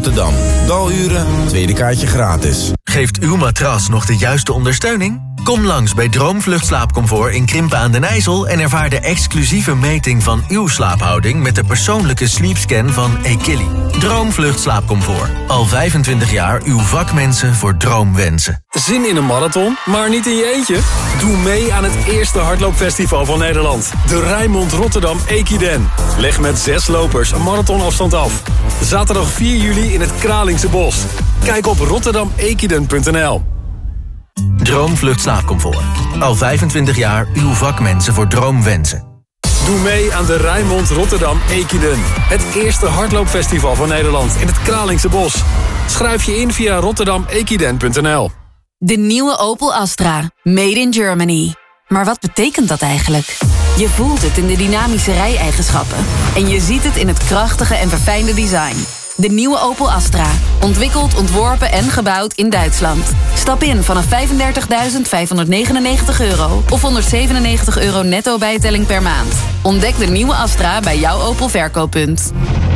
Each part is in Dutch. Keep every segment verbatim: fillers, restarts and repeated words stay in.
Rotterdam. Daluren, tweede kaartje gratis. Geeft uw matras nog de juiste ondersteuning? Kom langs bij Droomvlucht Slaapcomfort in Krimpen aan den IJssel... en ervaar de exclusieve meting van uw slaaphouding... met de persoonlijke sleepscan van Equilly. Droomvlucht Slaapcomfort. Al vijfentwintig jaar uw vakmensen voor droomwensen. Zin in een marathon, maar niet in je eentje? Doe mee aan het eerste hardloopfestival van Nederland. De Rijnmond Rotterdam Equiden. Leg met zes lopers een marathonafstand af. Zaterdag vier juli in het Kralingse Bos. Kijk op rotterdam equiden punt n l. Droomvlucht Slaapcomfort. Al vijfentwintig jaar uw vakmensen voor droomwensen. Doe mee aan de Rijnmond Rotterdam Equiden. Het eerste hardloopfestival van Nederland in het Kralingse Bos. Schrijf je in via rotterdam equiden punt n l. De nieuwe Opel Astra. Made in Germany. Maar wat betekent dat eigenlijk? Je voelt het in de dynamische rijeigenschappen. En je ziet het in het krachtige en verfijnde design. De nieuwe Opel Astra. Ontwikkeld, ontworpen en gebouwd in Duitsland. Stap in vanaf vijfendertigduizend vijfhonderdnegenennegentig euro... of honderdzevenennegentig euro netto bijtelling per maand. Ontdek de nieuwe Astra bij jouw Opel verkooppunt.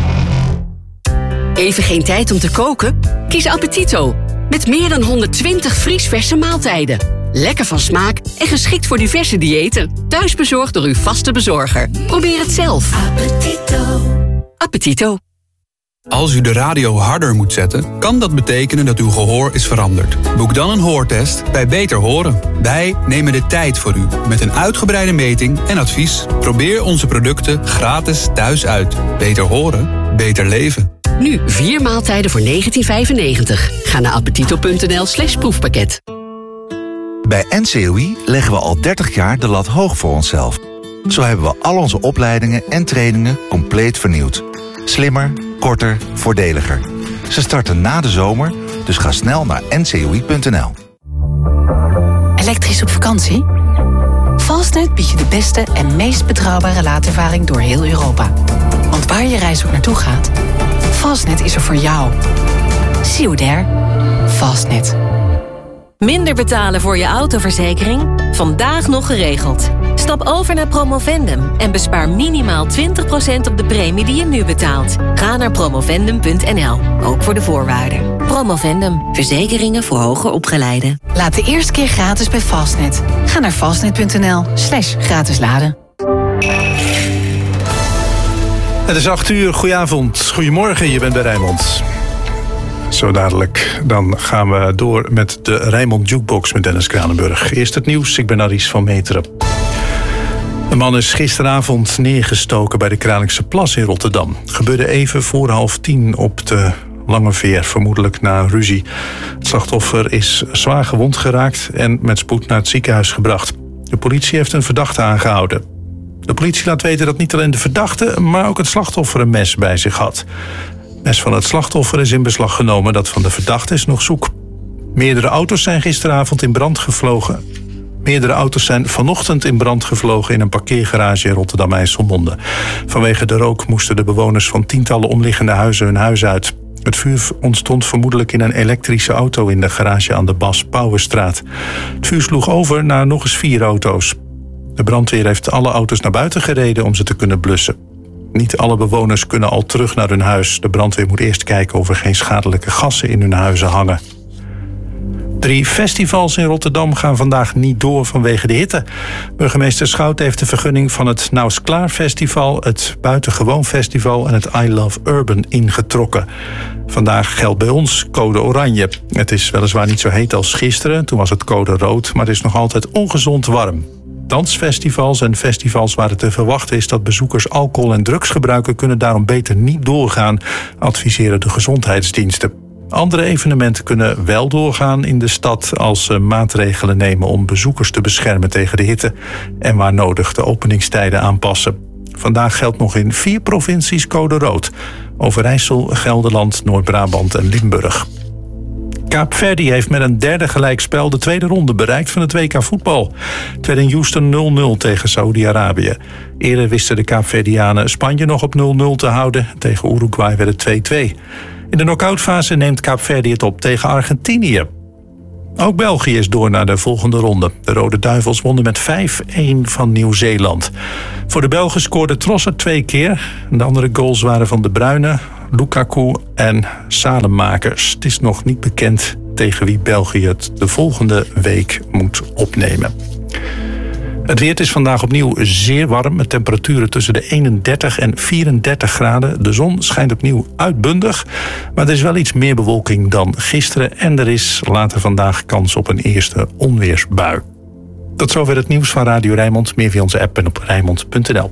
Even geen tijd om te koken? Kies Appetito. Met meer dan honderdtwintig vriesverse maaltijden. Lekker van smaak en geschikt voor diverse diëten. Thuisbezorgd door uw vaste bezorger. Probeer het zelf. Appetito. Appetito. Als u de radio harder moet zetten, kan dat betekenen dat uw gehoor is veranderd. Boek dan een hoortest bij Beter Horen. Wij nemen de tijd voor u met een uitgebreide meting en advies. Probeer onze producten gratis thuis uit. Beter horen, beter leven. Nu vier maaltijden voor negentien vijfennegentig. Ga naar appetito punt n l slash proefpakket. Bij N C O I leggen we al dertig jaar de lat hoog voor onszelf. Zo hebben we al onze opleidingen en trainingen compleet vernieuwd. Slimmer, korter, voordeliger. Ze starten na de zomer, dus ga snel naar n c o i punt n l. Elektrisch op vakantie? Fastnet biedt je de beste en meest betrouwbare laadervaring door heel Europa. Want waar je reis ook naartoe gaat, Fastnet is er voor jou. See you there. Fastnet. Minder betalen voor je autoverzekering? Vandaag nog geregeld. Stap over naar Promovendum en bespaar minimaal twintig procent op de premie die je nu betaalt. Ga naar promovendum punt n l, ook voor de voorwaarden. Promovendum, verzekeringen voor hoger opgeleiden. Laat de eerste keer gratis bij Fastnet. Ga naar fastnet punt n l slash gratis laden. Het is acht uur, goedenavond, goedemorgen, je bent bij Rijnmond. Zo dadelijk, dan gaan we door met de Rijnmond Jukebox met Dennis Kranenburg. Eerst het nieuws, ik ben Aries van Meteren. Een man is gisteravond neergestoken bij de Kralingse Plas in Rotterdam. Het gebeurde even voor half tien op de Lange Veer, vermoedelijk na een ruzie. Het slachtoffer is zwaar gewond geraakt en met spoed naar het ziekenhuis gebracht. De politie heeft een verdachte aangehouden. De politie laat weten dat niet alleen de verdachte, maar ook het slachtoffer een mes bij zich had. Het mes van het slachtoffer is in beslag genomen, dat van de verdachte is nog zoek. Meerdere auto's zijn gisteravond in brand gevlogen. Meerdere auto's zijn vanochtend in brand gevlogen in een parkeergarage in Rotterdam-IJsselmonde. Vanwege de rook moesten de bewoners van tientallen omliggende huizen hun huis uit. Het vuur ontstond vermoedelijk in een elektrische auto in de garage aan de Bas-Pauwenstraat. Het vuur sloeg over naar nog eens vier auto's. De brandweer heeft alle auto's naar buiten gereden om ze te kunnen blussen. Niet alle bewoners kunnen al terug naar hun huis. De brandweer moet eerst kijken of er geen schadelijke gassen in hun huizen hangen. Drie festivals in Rotterdam gaan vandaag niet door vanwege de hitte. Burgemeester Schout heeft de vergunning van het Nou is Klaar Festival, het Buitengewoon Festival en het I Love Urban ingetrokken. Vandaag geldt bij ons code oranje. Het is weliswaar niet zo heet als gisteren, toen was het code rood, maar het is nog altijd ongezond warm. Dansfestivals en festivals waar het te verwachten is dat bezoekers alcohol en drugs gebruiken, kunnen daarom beter niet doorgaan, adviseren de gezondheidsdiensten. Andere evenementen kunnen wel doorgaan in de stad als ze maatregelen nemen om bezoekers te beschermen tegen de hitte en waar nodig de openingstijden aanpassen. Vandaag geldt nog in vier provincies code rood: Overijssel, Gelderland, Noord-Brabant en Limburg. Kaapverdi heeft met een derde gelijkspel de tweede ronde bereikt van het W K voetbal. Het werd in Houston nul nul tegen Saoedi-Arabië. Eerder wisten de Kaapverdianen Spanje nog op nul nul te houden. Tegen Uruguay werd het twee twee. In de knock-outfase neemt Kaapverdi het op tegen Argentinië. Ook België is door naar de volgende ronde. De Rode Duivels wonnen met vijf een van Nieuw-Zeeland. Voor de Belgen scoorde Trossard twee keer. De andere goals waren van De Bruyne, Lukaku en Salemakers. Het is nog niet bekend tegen wie België het de volgende week moet opnemen. Het weer is vandaag opnieuw zeer warm, met temperaturen tussen de eenendertig en vierendertig graden. De zon schijnt opnieuw uitbundig, maar er is wel iets meer bewolking dan gisteren. En er is later vandaag kans op een eerste onweersbui. Tot zover het nieuws van Radio Rijnmond. Meer via onze app en op rijnmond punt n l.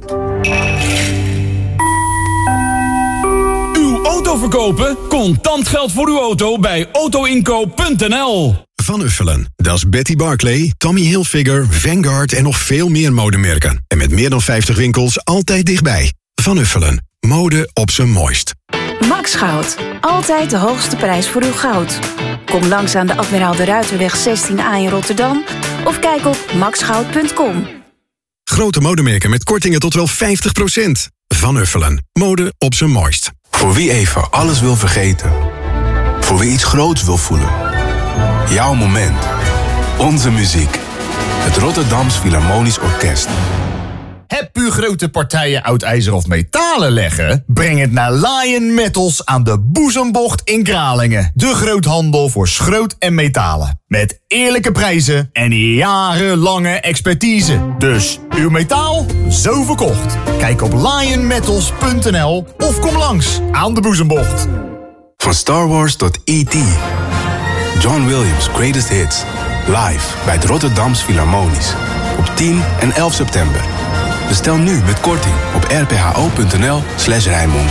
Uw auto verkopen? Contant geld voor uw auto bij auto inkoop punt n l. Van Uffelen. Dat is Betty Barclay, Tommy Hilfiger, Vanguard en nog veel meer modemerken. En met meer dan vijftig winkels altijd dichtbij. Van Uffelen. Mode op zijn mooist. Max Goud. Altijd de hoogste prijs voor uw goud. Kom langs aan de Admiraal de Ruiterweg zestien A in Rotterdam of kijk op max goud punt com. Grote modemerken met kortingen tot wel vijftig procent. Van Uffelen. Mode op zijn mooist. Voor wie even alles wil vergeten. Voor wie iets groots wil voelen. Jouw moment. Onze muziek. Het Rotterdams Philharmonisch Orkest. Heb u grote partijen oud ijzer of metalen leggen? Breng het naar Lion Metals aan de Boezembocht in Kralingen. De groothandel voor schroot en metalen. Met eerlijke prijzen en jarenlange expertise. Dus uw metaal, zo verkocht. Kijk op lion metals punt n l of kom langs aan de Boezembocht. Van Star Wars tot E T John Williams' Greatest Hits. Live bij het Rotterdams Philharmonisch. Op tien en elf september. Bestel nu met korting op r p h o punt n l slash Rijnmond.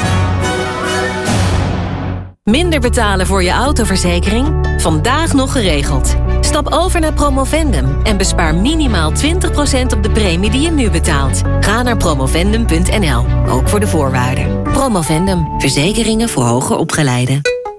Minder betalen voor je autoverzekering? Vandaag nog geregeld. Stap over naar Promovendum en bespaar minimaal twintig procent op de premie die je nu betaalt. Ga naar promovendum punt n l, ook voor de voorwaarden. Promovendum, verzekeringen voor hoger opgeleiden.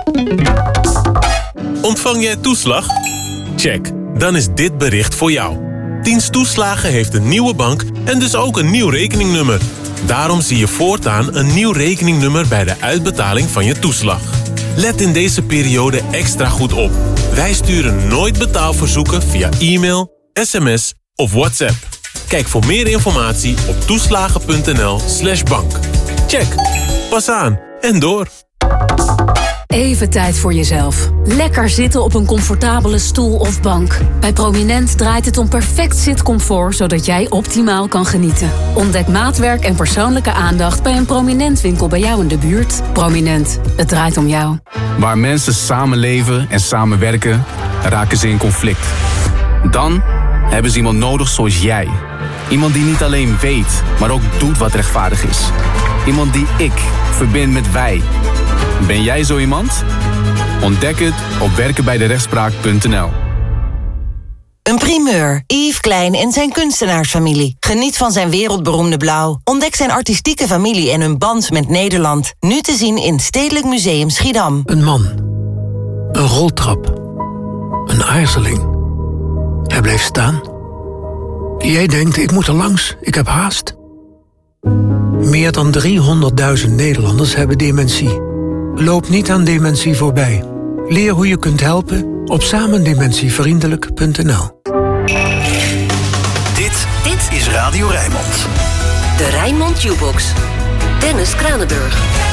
Ontvang jij toeslag? Check, dan is dit bericht voor jou. Diens Toeslagen heeft een nieuwe bank en dus ook een nieuw rekeningnummer. Daarom zie je voortaan een nieuw rekeningnummer bij de uitbetaling van je toeslag. Let in deze periode extra goed op. Wij sturen nooit betaalverzoeken via e-mail, sms of WhatsApp. Kijk voor meer informatie op toeslagen punt n l slash bank. Check, pas aan en door. Even tijd voor jezelf. Lekker zitten op een comfortabele stoel of bank. Bij Prominent draait het om perfect zitcomfort, zodat jij optimaal kan genieten. Ontdek maatwerk en persoonlijke aandacht bij een Prominent winkel bij jou in de buurt. Prominent, het draait om jou. Waar mensen samenleven en samenwerken, raken ze in conflict. Dan hebben ze iemand nodig zoals jij. Iemand die niet alleen weet, maar ook doet wat rechtvaardig is. Iemand die ik verbind met wij. Ben jij zo iemand? Ontdek het op werken bij de rechtspraak punt n l. Een primeur. Yves Klein en zijn kunstenaarsfamilie. Geniet van zijn wereldberoemde blauw. Ontdek zijn artistieke familie en hun band met Nederland. Nu te zien in Stedelijk Museum Schiedam. Een man. Een roltrap. Een aarzeling. Hij bleef staan. Jij denkt, ik moet er langs, ik heb haast. Meer dan driehonderdduizend Nederlanders hebben dementie. Loop niet aan dementie voorbij. Leer hoe je kunt helpen op samendementievriendelijk punt n l. Dit, dit is Radio Rijnmond. De Rijnmond Jukebox. Dennis Kranenburg.